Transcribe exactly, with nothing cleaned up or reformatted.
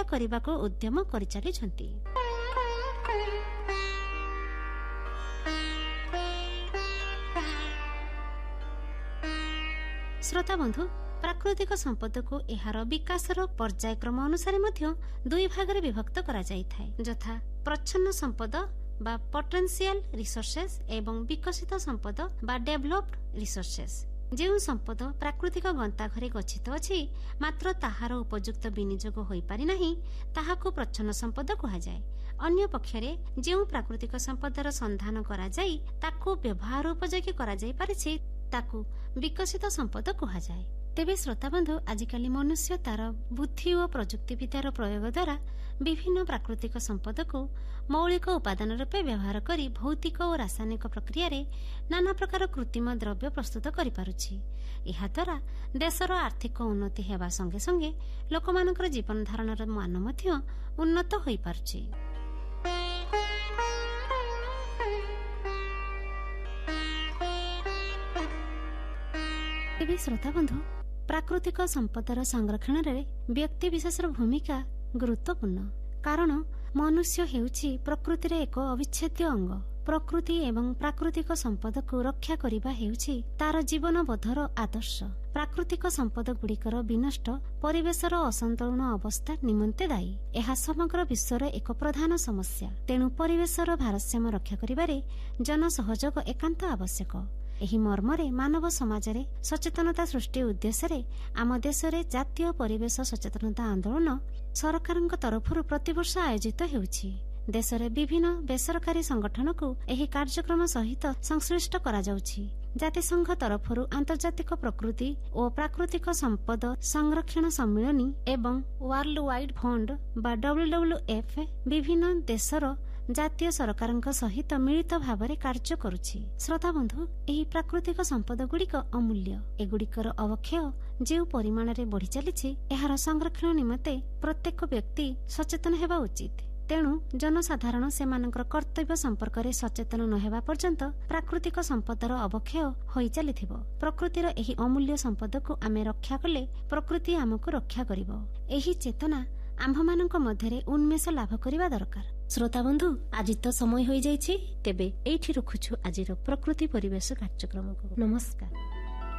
କରିବାକୁ ଉଦ୍ୟମ କରିଚାଲିଛନ୍ତି। ଶ୍ରୋତା ବନ୍ଧୁ, ପ୍ରାକୃତିକ ସମ୍ପଦକୁ ଏହାର ବିକାଶର ପର୍ଯ୍ୟାୟକ୍ରମ ଅନୁସାରେ ମଧ୍ୟ ଦୁଇ ଭାଗରେ ବିଭକ୍ତ କରାଯାଇଥାଏ, ଯଥା ପ୍ରଚ୍ଛନ୍ନ ସମ୍ପଦ ବା ପଟେନ୍ସିଆଲ ରିସୋର୍ସେସ୍ ଏବଂ ବିକଶିତ ସମ୍ପଦ ବା ଡେଭଲପ୍ଡ ରିସୋର୍ସେସ୍। ଯେଉଁ ସମ୍ପଦ ପ୍ରାକୃତିକ ଗନ୍ତାଘରେ ଗଚ୍ଛିତ ଅଛି ମାତ୍ର ତାହାର ଉପଯୁକ୍ତ ବିନିଯୋଗ ହୋଇପାରି ନାହିଁ ତାହାକୁ ପ୍ରଚ୍ଛନ୍ନ ସମ୍ପଦ କୁହାଯାଏ। ଅନ୍ୟ ପକ୍ଷରେ ଯେଉଁ ପ୍ରାକୃତିକ ସମ୍ପଦର ସନ୍ଧାନ କରାଯାଇ ତାକୁ ବ୍ୟବହାର ଉପଯୋଗୀ କରାଯାଇ ପାରିଛି ତାକୁ ବିକଶିତ ସମ୍ପଦ କୁହାଯାଏ। ତେବେ ଶ୍ରୋତାବନ୍ଧୁ, ଆଜିକାଲି ମନୁଷ୍ୟ ତାର ବୁଦ୍ଧି ଓ ପ୍ରଯୁକ୍ତିବିଦ୍ୟାର ପ୍ରୟୋଗ ଦ୍ୱାରା ବିଭିନ୍ନ ପ୍ରାକୃତିକ ସମ୍ପଦକୁ ମୌଳିକ ଉପାଦାନ ରୂପେ ବ୍ୟବହାର କରି ଭୌତିକ ଓ ରାସାୟନିକ ପ୍ରକ୍ରିୟାରେ ନାନା ପ୍ରକାର କୃତ୍ରିମ ଦ୍ରବ୍ୟ ପ୍ରସ୍ତୁତ କରିପାରୁଛି। ଏହାଦ୍ୱାରା ଦେଶର ଆର୍ଥିକ ଉନ୍ନତି ହେବା ସଙ୍ଗେ ସଙ୍ଗେ ଲୋକମାନଙ୍କର ଜୀବନ ଧାରଣର ମାନ ମଧ୍ୟ ଉନ୍ନତ ହୋଇପାରୁଛି। ତେବେ ଶ୍ରୋତାବନ୍ଧୁ, ପ୍ରାକୃତିକ ସମ୍ପଦର ସଂରକ୍ଷଣରେ ବ୍ୟକ୍ତି ବିଶେଷର ଭୂମିକା ଗୁରୁତ୍ୱପୂର୍ଣ୍ଣ, କାରଣ ମନୁଷ୍ୟ ହେଉଛି ପ୍ରକୃତିର ଏକ ଅବିଚ୍ଛେଦ୍ୟ ଅଙ୍ଗ। ପ୍ରକୃତି ଏବଂ ପ୍ରାକୃତିକ ସମ୍ପଦକୁ ରକ୍ଷା କରିବା ହେଉଛି ତାର ଜୀବନବୋଧର ଆଦର୍ଶ। ପ୍ରାକୃତିକ ସମ୍ପଦ ଗୁଡ଼ିକର ବିନଷ୍ଟ ପରିବେଶର ଅସନ୍ତୁଳନ ଅବସ୍ଥା ନିମନ୍ତେ ଦାୟୀ। ଏହା ସମଗ୍ର ବିଶ୍ୱର ଏକ ପ୍ରଧାନ ସମସ୍ୟା। ତେଣୁ ପରିବେଶର ଭାରସାମ୍ୟ ରକ୍ଷା କରିବାରେ ଜନସହଯୋଗ ଏକାନ୍ତ ଆବଶ୍ୟକ। ଏହି ମର୍ମରେ ମାନବ ସମାଜରେ ସଚେତନତା ସୃଷ୍ଟି ଉଦ୍ଦେଶ୍ୟରେ ଆମ ଦେଶରେ ଜାତୀୟ ପରିବେଶ ସଚେତନତା ଆନ୍ଦୋଳନ ସରକାରଙ୍କ ତରଫରୁ ପ୍ରତିବର୍ଷ ଆୟୋଜିତ ହେଉଛି। ଦେଶରେ ବିଭିନ୍ନ ବେସରକାରୀ ସଂଗଠନକୁ ଏହି କାର୍ଯ୍ୟକ୍ରମ ସହିତ ସଂଶ୍ଳିଷ୍ଟ କରାଯାଉଛି। ଜାତିସଂଘ ତରଫରୁ ଆନ୍ତର୍ଜାତିକ ପ୍ରକୃତି ଓ ପ୍ରାକୃତିକ ସମ୍ପଦ ସଂରକ୍ଷଣ ସମ୍ମିଳନୀ ଏବଂ ୱାର୍ଲଡ ୱାଇଡ୍ ଫଣ୍ଡ ବା ଡବ୍ଲ୍ୟୁ ଡବ୍ଲ୍ୟୁ ଏଫ୍ ବିଭିନ୍ନ ଦେଶର ଜାତୀୟ ସରକାରଙ୍କ ସହିତ ମିଳିତ ଭାବରେ କାର୍ଯ୍ୟ କରୁଛି। ଶ୍ରୋତାବନ୍ଧୁ, ଏହି ପ୍ରାକୃତିକ ସମ୍ପଦ ଗୁଡ଼ିକ ଅମୂଲ୍ୟ। ଏଗୁଡ଼ିକର ଅବକ୍ଷୟ ଯେଉଁ ପରିମାଣରେ ବଢି ଚାଲିଛି, ଏହାର ସଂରକ୍ଷଣ ନିମନ୍ତେ ପ୍ରତ୍ୟେକ ବ୍ୟକ୍ତି ସଚେତନ ହେବା ଉଚିତ। ତେଣୁ ଜନସାଧାରଣ ସେମାନଙ୍କର କର୍ତ୍ତବ୍ୟ ସମ୍ପର୍କରେ ସଚେତନ ନ ହେବା ପର୍ଯ୍ୟନ୍ତ ପ୍ରାକୃତିକ ସମ୍ପଦର ଅବକ୍ଷୟ ହୋଇ ଚାଲିଥିବ। ପ୍ରକୃତିର ଏହି ଅମୂଲ୍ୟ ସମ୍ପଦକୁ ଆମେ ରକ୍ଷା କଲେ ପ୍ରକୃତି ଆମକୁ ରକ୍ଷା କରିବ। ଏହି ଚେତନା ଆମ୍ଭମାନଙ୍କ ମଧ୍ୟରେ ଉନ୍ମେଷ ଲାଭ କରିବା ଦରକାର। ଶ୍ରୋତାବନ୍ଧୁ, ଆଜି ତ ସମୟ ହୋଇଯାଇଛି। ତେବେ ଏଇଠି ରଖୁଛୁ ଆଜିର ପ୍ରକୃତି ପରିବେଶ କାର୍ଯ୍ୟକ୍ରମକୁ। ନମସ୍କାର।